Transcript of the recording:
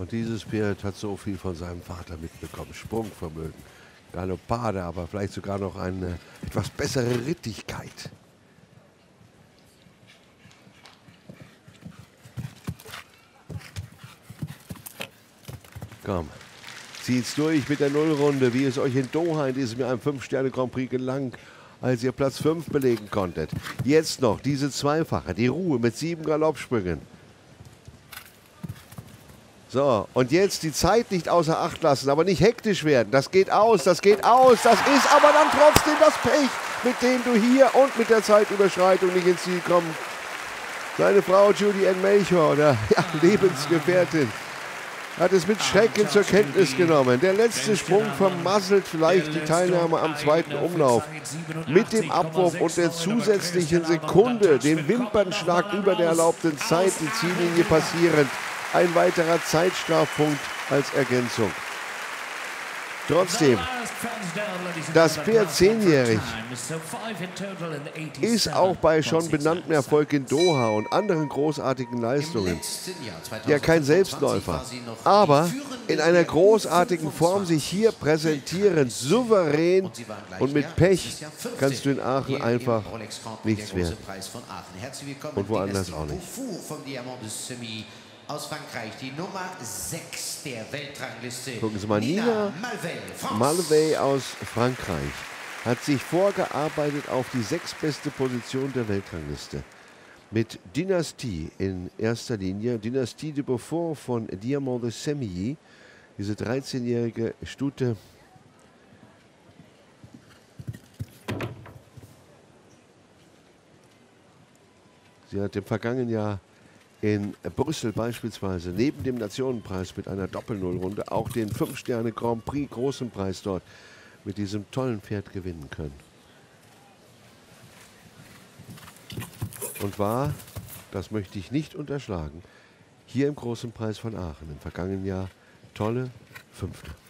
Und dieses Pferd hat so viel von seinem Vater mitbekommen. Sprungvermögen, Galoppade, aber vielleicht sogar noch eine etwas bessere Rittigkeit. Komm, zieht's durch mit der Nullrunde, wie es euch in Doha in diesem Jahr im 5-Sterne-Grand Prix gelang, als ihr Platz 5 belegen konntet. Jetzt noch diese Zweifache, die Ruhe mit 7 Galoppsprüngen. So, und jetzt die Zeit nicht außer Acht lassen, aber nicht hektisch werden. Das geht aus, das geht aus. Das ist aber dann trotzdem das Pech, mit dem du hier und mit der Zeitüberschreitung nicht ins Ziel kommst. Seine Frau Judy Ann Melchior, oder ja, Lebensgefährtin, hat es mit Schrecken zur Kenntnis genommen. Der letzte Sprung vermasselt vielleicht die Teilnahme am zweiten Umlauf. Mit dem Abwurf und der zusätzlichen Sekunde, dem Wimpernschlag über der erlaubten Zeit, die Ziellinie passierend. Ein weiterer Zeitstrafpunkt als Ergänzung. Trotzdem, das Pferd 10-jährig ist auch bei schon benanntem Erfolg in Doha und anderen großartigen Leistungen ja kein Selbstläufer, aber in einer großartigen Form sich hier präsentieren, souverän, und mit Pech kannst du in Aachen einfach nichts werden. Und woanders auch nicht. Aus Frankreich, die Nummer 6 der Weltrangliste. Gucken Sie mal, Nina Malvey aus Frankreich hat sich vorgearbeitet auf die 6. beste Position der Weltrangliste. Mit Dynastie in erster Linie, Dynastie de Beaufort von Diamant de Semilly, diese 13-jährige Stute. Sie hat im vergangenen Jahr in Brüssel beispielsweise neben dem Nationenpreis mit einer Doppel-Null-Runde auch den 5-Sterne-Grand Prix großen Preis dort mit diesem tollen Pferd gewinnen können. Und war, das möchte ich nicht unterschlagen, hier im großen Preis von Aachen im vergangenen Jahr tolle 5.